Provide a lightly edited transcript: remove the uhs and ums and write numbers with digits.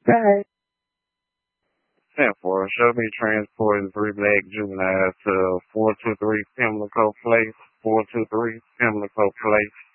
Right. 10-4. Shall be transporting 3 black juveniles to 423 Pimlico Place. 423 Pimlico Place.